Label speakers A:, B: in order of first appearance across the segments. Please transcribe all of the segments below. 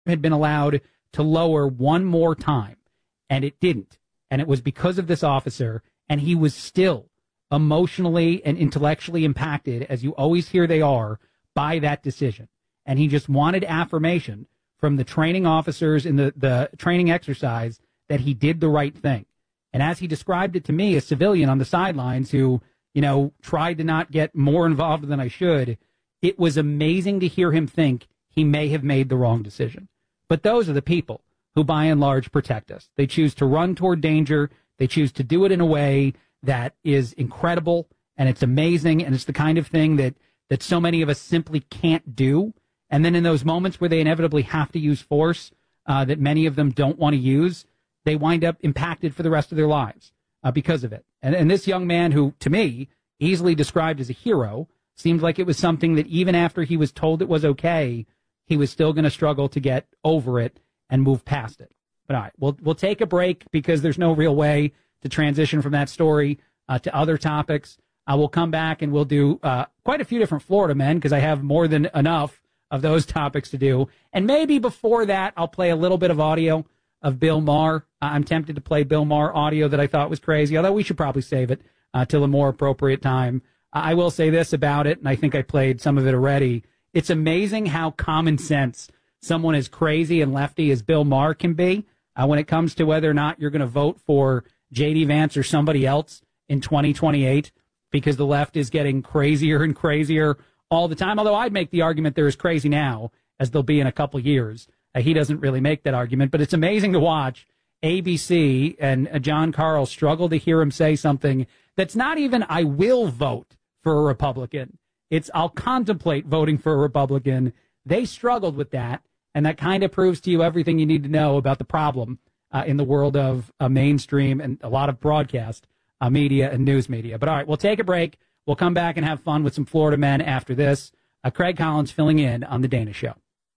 A: had been allowed to lower one more time, and it didn't. And it was because of this officer, and he was still emotionally and intellectually impacted, as you always hear they are, by that decision. And he just wanted affirmation from the training officers in the training exercise that he did the right thing. And as he described it to me, a civilian on the sidelines who, tried to not get more involved than I should, it was amazing to hear him think he may have made the wrong decision. But those are the people who, by and large, protect us. They choose to run toward danger. They choose to do it in a way that is incredible, and it's amazing, and it's the kind of thing that so many of us simply can't do. And then in those moments where they inevitably have to use force that many of them don't want to use, they wind up impacted for the rest of their lives because of it. And this young man, who, to me, easily described as a hero, seemed like it was something that even after he was told it was okay, he was still going to struggle to get over it and move past it. But all right, we'll take a break because there's no real way to transition from that story to other topics. We'll come back and we'll do quite a few different Florida men because I have more than enough of those topics to do. And maybe before that, I'll play a little bit of audio of Bill Maher. I'm tempted to play Bill Maher audio that I thought was crazy, although we should probably save it till a more appropriate time. I will say this about it, and I think I played some of it already. It's amazing how common sense someone as crazy and lefty as Bill Maher can be when it comes to whether or not you're going to vote for J.D. Vance or somebody else in 2028, because the left is getting crazier and crazier all the time. Although I'd make the argument they're as crazy now as they'll be in a couple years. He doesn't really make that argument, but it's amazing to watch ABC and John Carl struggle to hear him say something that's not even, I will vote for a Republican. It's, I'll contemplate voting for a Republican. They struggled with that, and that kind of proves to you everything you need to know about the problem in the world of mainstream and a lot of broadcast media and news media. But all right, we'll take a break. We'll come back and have fun with some Florida men after this. Craig Collins filling in on The Dana Show.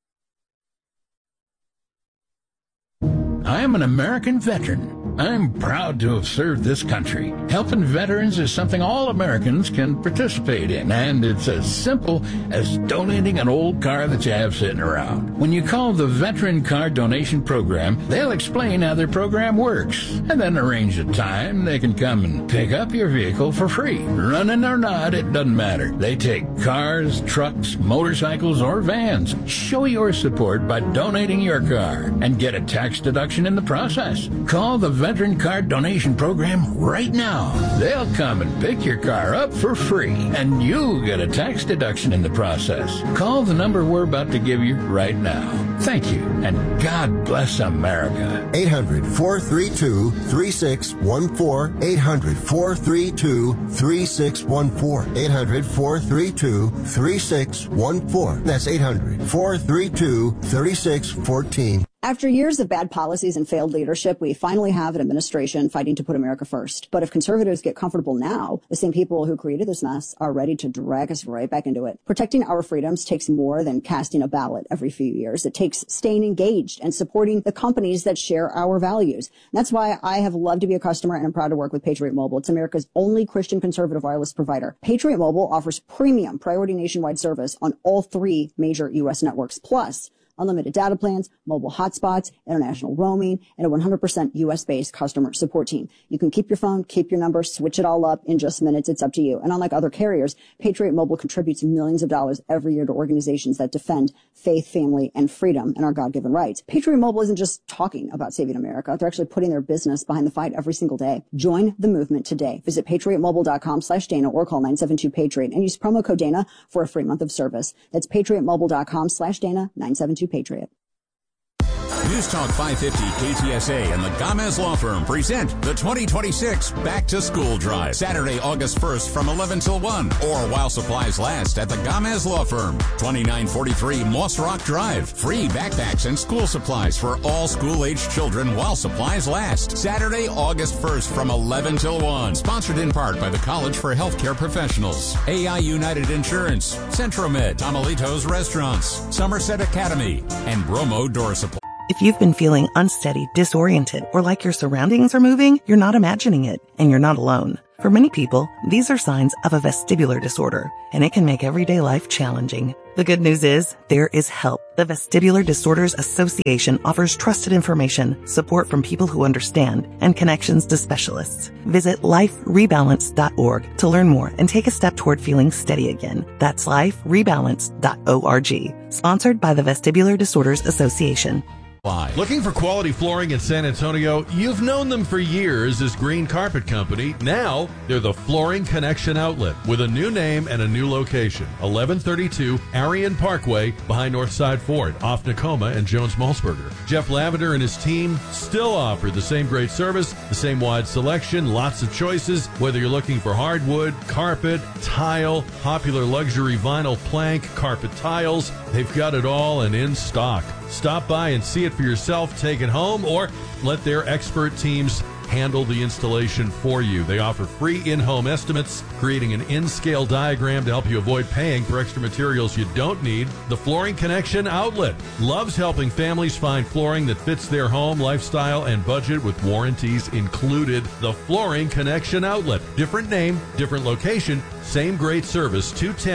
B: I am an American veteran. I'm proud to have served this country. Helping veterans is something all Americans can participate in, and it's as simple as donating an old car that you have sitting around. When you call the Veteran Car Donation Program, they'll explain how their program works, and then arrange a time they can come and pick up your vehicle for free. Running or not, it doesn't matter. They take cars, trucks, motorcycles, or vans. Show your support by donating your car and get a tax deduction in the process. Call the Veteran Car Donation Program right now. They'll come and pick your car up for free, and you'll get a tax deduction in the process. Call the number we're about to give you right now. Thank you, and God bless America.
C: 800-432-3614. 800-432-3614. 800-432-3614. That's 800-432-3614.
D: After years of bad policies and failed leadership, we finally have an administration fighting to put America first. But if conservatives get comfortable now, the same people who created this mess are ready to drag us right back into it. Protecting our freedoms takes more than casting a ballot every few years. It takes staying engaged and supporting the companies that share our values. And that's why I have loved to be a customer, and I'm proud to work with Patriot Mobile. It's America's only Christian conservative wireless provider. Patriot Mobile offers premium priority nationwide service on all 3 major U.S. networks, plus unlimited data plans, mobile hotspots, international roaming, and a 100% U.S.-based customer support team. You can keep your phone, keep your number, switch it all up in just minutes. It's up to you. And unlike other carriers, Patriot Mobile contributes millions of dollars every year to organizations that defend faith, family, and freedom and our God-given rights. Patriot Mobile isn't just talking about saving America. They're actually putting their business behind the fight every single day. Join the movement today. Visit patriotmobile.com/Dana or call 972-PATRIOT and use promo code Dana for a free month of service. That's patriotmobile.com/Dana, 972-PATRIOT.
E: News Talk 550 KTSA and the Gomez Law Firm present the 2026 Back to School Drive. Saturday, August 1st from 11 till 1 or while supplies last at the Gomez Law Firm. 2943 Moss Rock Drive. Free backpacks and school supplies for all school-aged children while supplies last. Saturday, August 1st from 11 till 1. Sponsored in part by the College for Healthcare Professionals, AI United Insurance, Centromed, Tamalitos Restaurants, Somerset Academy, and Bromo Door Supply.
F: If you've been feeling unsteady, disoriented, or like your surroundings are moving, you're not imagining it, and you're not alone. For many people, these are signs of a vestibular disorder, and it can make everyday life challenging. The good news is there is help. The Vestibular Disorders Association offers trusted information, support from people who understand, and connections to specialists. Visit liferebalance.org to learn more and take a step toward feeling steady again. That's liferebalance.org. Sponsored by the Vestibular Disorders Association.
G: Looking for quality flooring in San Antonio? You've known them for years as Green Carpet Company. Now, they're the Flooring Connection Outlet with a new name and a new location. 1132 Arion Parkway behind Northside Ford, off Nakoma and Jones-Malsberger. Jeff Lavender and his team still offer the same great service, the same wide selection, lots of choices, whether you're looking for hardwood, carpet, tile, popular luxury vinyl plank, carpet tiles. They've got it all and in stock. Stop by and see it for yourself, take it home, or let their expert teams handle the installation for you. They offer free in-home estimates, creating an in-scale diagram to help you avoid paying for extra materials you don't need. The Flooring Connection Outlet loves helping families find flooring that fits their home, lifestyle, and budget with warranties included. The Flooring Connection Outlet. Different name, different location, same great service.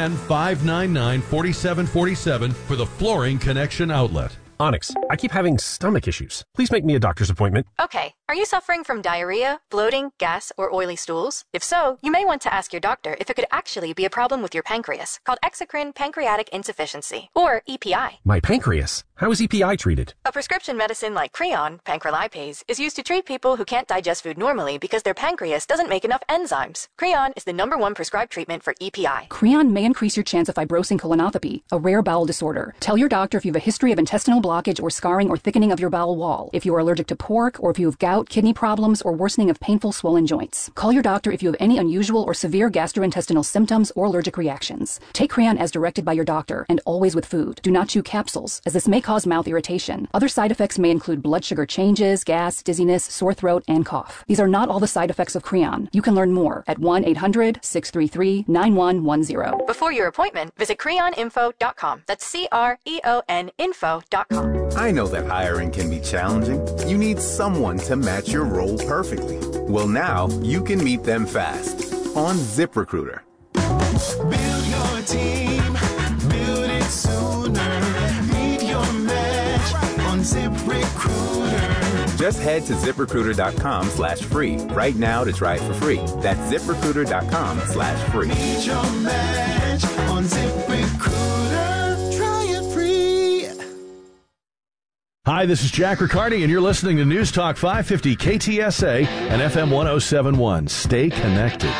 G: 210-599-4747 for the Flooring Connection Outlet.
H: Onyx, I keep having stomach issues. Please make me a doctor's appointment.
I: Okay. Are you suffering from diarrhea, bloating, gas, or oily stools? If so, you may want to ask your doctor if it could actually be a problem with your pancreas, called exocrine pancreatic insufficiency, or EPI.
H: My pancreas? How is EPI treated?
I: A prescription medicine like Creon, pancrelipase, is used to treat people who can't digest food normally because their pancreas doesn't make enough enzymes. Creon is the #1 prescribed treatment for EPI.
J: Creon may increase your chance of fibrosing colonopathy, a rare bowel disorder. Tell your doctor if you have a history of intestinal blockage or scarring or thickening of your bowel wall, if you are allergic to pork, or if you have gout, kidney problems, or worsening of painful swollen joints. Call your doctor if you have any unusual or severe gastrointestinal symptoms or allergic reactions. Take Creon as directed by your doctor, and always with food. Do not chew capsules, as this may cause mouth irritation. Other side effects may include blood sugar changes, gas, dizziness, sore throat, and cough. These are not all the side effects of Creon. You can learn more at 1-800-633-9110.
I: Before your appointment, visit creoninfo.com. That's CREON info.com.
K: I know that hiring can be challenging. You need someone to match your role perfectly. Well, now you can meet them fast on ZipRecruiter.
L: Build your team, build it sooner. Meet your match on ZipRecruiter.
K: Just head to ZipRecruiter.com/free right now to try it for free. That's ZipRecruiter.com/free.
L: Meet your match on ZipRecruiter. Try it free.
G: Hi, this is Jack Riccardi, and you're listening to News Talk 550 KTSA and FM 1071. Stay connected.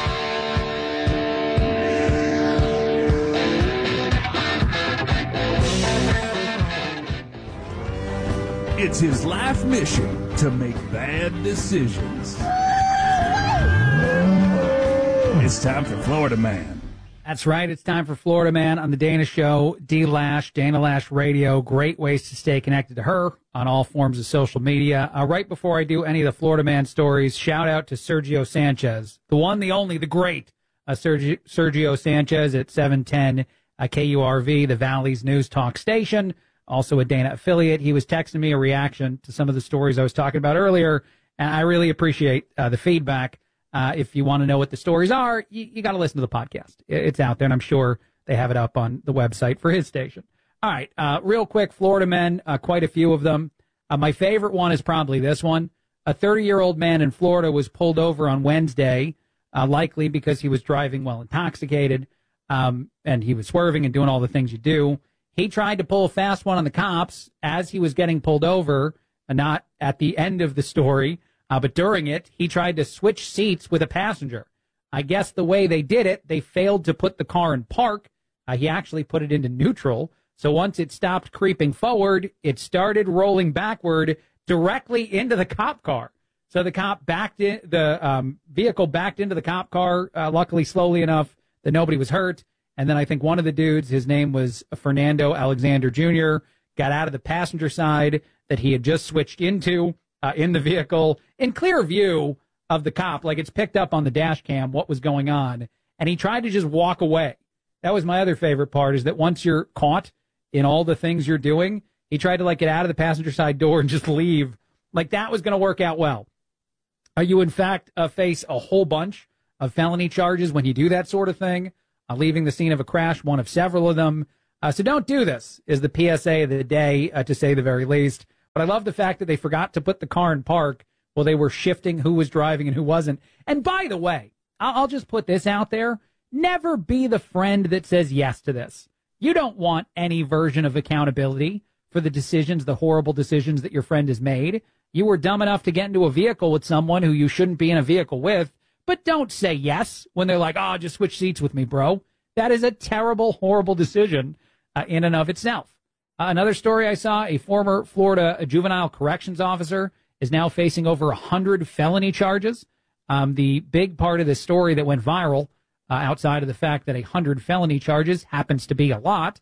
M: It's his life mission to make bad decisions. It's time for Florida Man.
A: That's right. It's time for Florida Man on the Dana Show. D Lash, Dana Lash Radio. Great ways to stay connected to her on all forms of social media. Right before I do any of the Florida Man stories, shout out to Sergio Sanchez, the one, the only, the great Sergio Sanchez at 710 KURV, the Valley's News Talk station, also a Dana affiliate. He was texting me a reaction to some of the stories I was talking about earlier, and I really appreciate the feedback. If you want to know what the stories are, you got to listen to the podcast. It's out there, and I'm sure they have it up on the website for his station. All right, real quick, Florida men, quite a few of them. My favorite one is probably this one. A 30-year-old man in Florida was pulled over on Wednesday, likely because he was driving while intoxicated, and he was swerving and doing all the things you do. He tried to pull a fast one on the cops as he was getting pulled over, not at the end of the story. But during it, he tried to switch seats with a passenger. I guess the way they did it, they failed to put the car in park. He actually put it into neutral. So once it stopped creeping forward, it started rolling backward directly into the cop car. So the cop backed in, the vehicle backed into the cop car, luckily slowly enough that nobody was hurt. And then I think one of the dudes, his name was Fernando Alexander Jr., got out of the passenger side that he had just switched into. In the vehicle, in clear view of the cop, like it's picked up on the dash cam what was going on, and he tried to just walk away. That was my other favorite part, is that once you're caught in all the things you're doing, he tried to get out of the passenger side door and just leave. Like that was going to work out well. You, in fact, face a whole bunch of felony charges when you do that sort of thing, leaving the scene of a crash, one of several of them. So don't do this, is the PSA of the day, to say the very least. But I love the fact that they forgot to put the car in park while they were shifting who was driving and who wasn't. And by the way, I'll just put this out there. Never be the friend that says yes to this. You don't want any version of accountability for the decisions, the horrible decisions that your friend has made. You were dumb enough to get into a vehicle with someone who you shouldn't be in a vehicle with, but don't say yes when they're like, oh, just switch seats with me, bro. That is a terrible, horrible decision in and of itself. Another story I saw, a former Florida juvenile corrections officer is now facing over 100 felony charges. The big part of this story that went viral, outside of the fact that 100 felony charges happens to be a lot,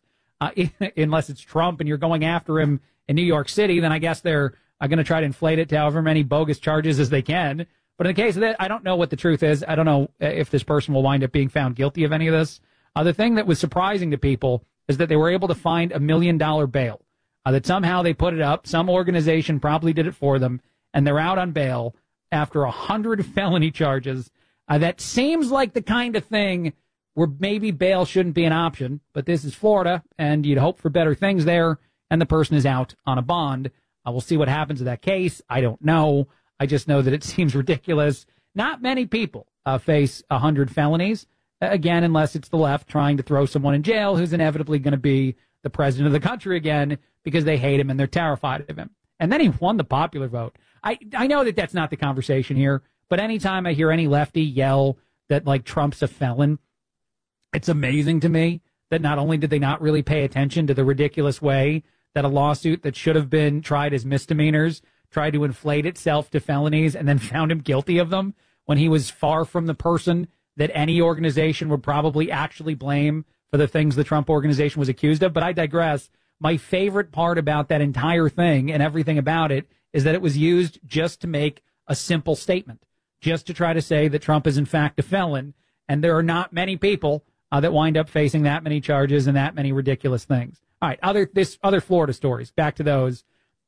A: unless it's Trump and you're going after him in New York City, then I guess they're going to try to inflate it to however many bogus charges as they can. But in the case of that, I don't know what the truth is. I don't know if this person will wind up being found guilty of any of this. The thing that was surprising to people is that they were able to find $1 million bail, that somehow they put it up. Some organization probably did it for them, and they're out on bail after 100 felony charges. That seems like the kind of thing where maybe bail shouldn't be an option, but this is Florida, and you'd hope for better things there, and the person is out on a bond. We'll see what happens to that case. I don't know. I just know that it seems ridiculous. Not many people face 100 felonies, again, unless it's the left trying to throw someone in jail who's inevitably going to be the president of the country again because they hate him and they're terrified of him. And then he won the popular vote. I know that that's not the conversation here, but anytime I hear any lefty yell that, like, Trump's a felon, it's amazing to me that not only did they not really pay attention to the ridiculous way that a lawsuit that should have been tried as misdemeanors tried to inflate itself to felonies and then found him guilty of them when he was far from the person that any organization would probably actually blame for the things the Trump organization was accused of. But I digress. My favorite part about that entire thing and everything about it is that it was used just to make a simple statement, just to try to say that Trump is in fact a felon. And there are not many people that wind up facing that many charges and that many ridiculous things. All right, other Florida stories. Back to those.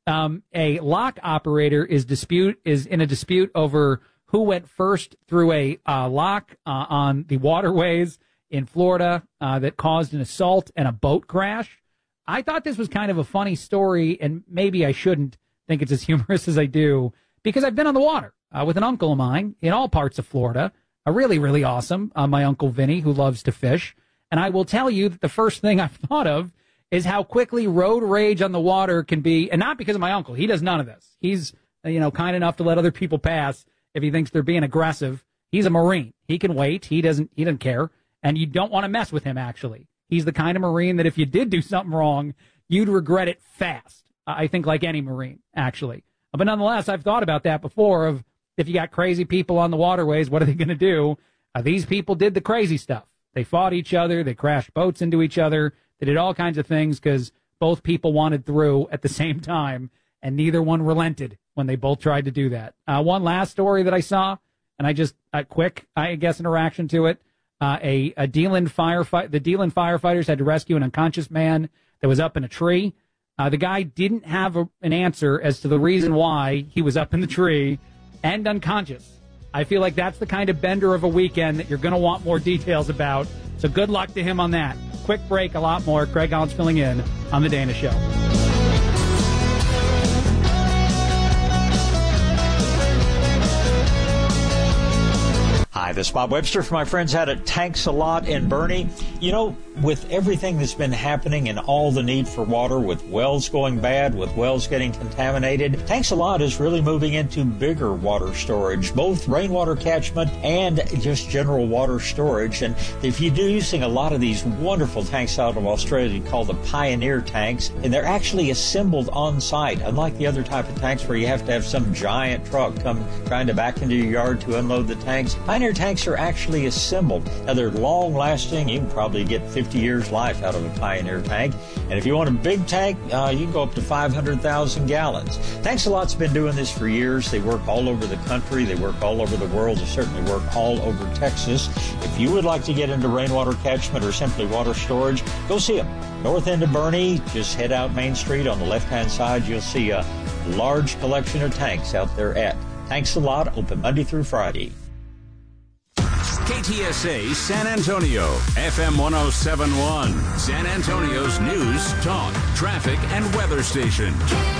A: A lock operator is in a dispute over who went first through a lock on the waterways in Florida that caused an assault and a boat crash. I thought this was kind of a funny story, and maybe I shouldn't think it's as humorous as I do, because I've been on the water with an uncle of mine in all parts of Florida, a really, really awesome, my Uncle Vinny, who loves to fish. And I will tell you that the first thing I've thought of is how quickly road rage on the water can be, and not because of my uncle. He does none of this. He's, kind enough to let other people pass if he thinks they're being aggressive. He's a Marine. He can wait. He doesn't care. And you don't want to mess with him, actually. He's the kind of Marine that if you did do something wrong, you'd regret it fast. I think like any Marine, actually. But nonetheless, I've thought about that before of if you got crazy people on the waterways, what are they going to do? These people did the crazy stuff. They fought each other. They crashed boats into each other. They did all kinds of things because both people wanted through at the same time, and neither one relented when they both tried to do that. One last story that I saw, and I just, quick, I guess, interaction to it. The Deland firefighters had to rescue an unconscious man that was up in a tree. The guy didn't have an answer as to the reason why he was up in the tree and unconscious. I feel like that's the kind of bender of a weekend that you're going to want more details about. So good luck to him on that. Quick break, a lot more. Craig Collins filling in on The Dana Show.
N: Hi, this is Bob Webster from my friends out at Tanks a Lot in Bernie. With everything that's been happening and all the need for water, with wells going bad, with wells getting contaminated, Tanks a Lot is really moving into bigger water storage, both rainwater catchment and just general water storage. And if you're using a lot of these wonderful tanks out of Australia called the Pioneer tanks, and they're actually assembled on site, unlike the other type of tanks where you have to have some giant truck come trying to back into your yard to unload the tanks. Pioneer tanks are actually assembled. Now, they're long-lasting. You can probably get 50 years life out of a Pioneer tank. And if you want a big tank, you can go up to 500,000 gallons. Tanks a Lot's been doing this for years. They work all over the country. They work all over the world. They certainly work all over Texas. If you would like to get into rainwater catchment or simply water storage, go see them. North end of Bernie, just head out Main Street. On the left-hand side, you'll see a large collection of tanks out there at Tanks a Lot, open Monday through Friday.
E: KTSA San Antonio, FM 1071, San Antonio's news, talk, traffic, and weather station.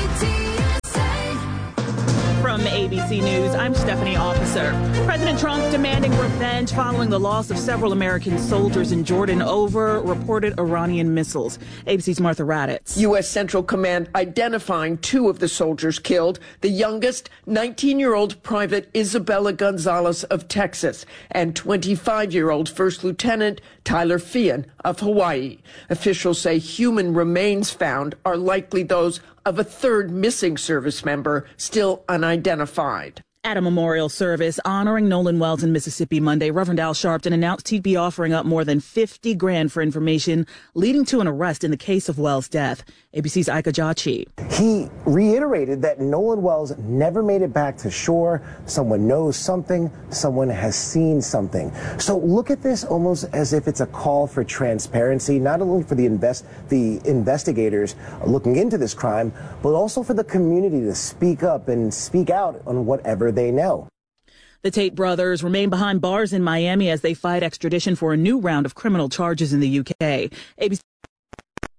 O: From ABC News, I'm Stephanie Officer. President Trump demanding revenge following the loss of several American soldiers in Jordan over reported Iranian missiles. ABC's Martha Raddatz.
P: U.S. Central Command identifying 2 of the soldiers killed. The youngest, 19-year-old Private Isabella Gonzalez of Texas, and 25-year-old First Lieutenant Tyler Feehan of Hawaii. Officials say human remains found are likely those of a third missing service member, still unidentified.
O: At a memorial service honoring Nolan Wells in Mississippi Monday, Reverend Al Sharpton announced he'd be offering up more than $50,000 for information leading to an arrest in the case of Wells' death. ABC's Ika Jachi.
Q: He reiterated that Nolan Wells never made it back to shore. Someone knows something. Someone has seen something. So look at this almost as if it's a call for transparency, not only for the investigators looking into this crime, but also for the community to speak up and speak out on whatever they know.
O: The Tate brothers remain behind bars in Miami as they fight extradition for a new round of criminal charges in the UK. ABC